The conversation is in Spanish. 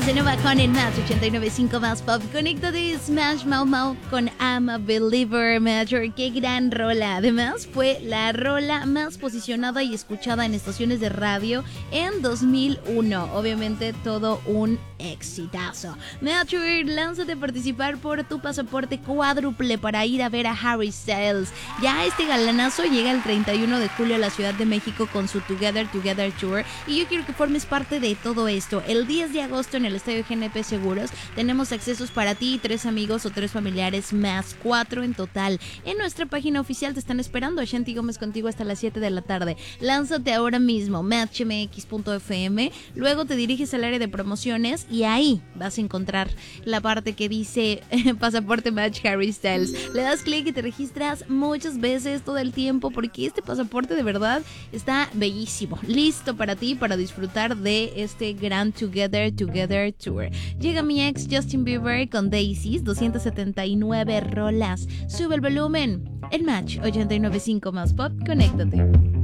Estás de nuevo con el Match 89.5 Más Pop. Conéctate, Smash Mouth Mouth con I'm a Believer, Major. Qué gran rola. Además, fue la rola más posicionada y escuchada en estaciones de radio en 2001. Obviamente, todo un exitazo. Major, lánzate a participar por tu pasaporte cuádruple para ir a ver a Harry Styles. Ya este galanazo llega el 31 de julio a la Ciudad de México con su Together Tour. Y yo quiero que formes parte de todo esto. El 10 de agosto en el Estadio GNP Seguros tenemos accesos para ti y 3 amigos o 3 familiares más, 4 en total. En nuestra página oficial te están esperando. Shanti Gómez contigo hasta las 7 de la tarde. Lánzate ahora mismo, matchmx.fm. Luego te diriges al área de promociones y ahí vas a encontrar la parte que dice Pasaporte Match Harry Styles. Le das clic y te registras muchas veces todo el tiempo porque este pasaporte de verdad está bellísimo. Listo para ti, para disfrutar de este gran Together Tour. Llega mi ex Justin Bieber con Daisies, 279 rolas. Sube el volumen. El Match 89.5 Más Pop, conéctate.